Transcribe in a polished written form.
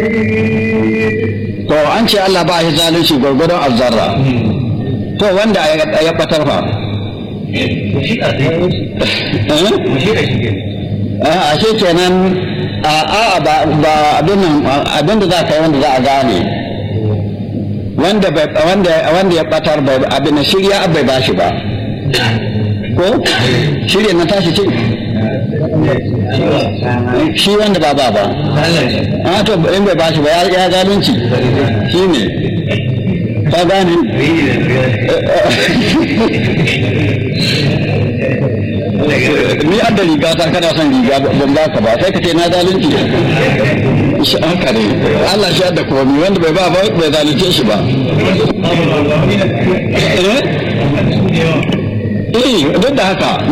to an ce Allah ba shi zalunci gwargwadon azzarra to wanda ya batar fa a shi kenan ba abin da za ka yi wanda za a gane wanda ya batar abin da shirya bai ba shi ba ko shirya na tashi ce shi wanda ba a to in bai ba shi ba ya zalunci shi ne ka gane ni an da riga ta kana son riga ban ba ka ba sai ka ce na zalunci shi an kare Allah shi da komai wanda bai ba bai zalunce shi ba duk da haka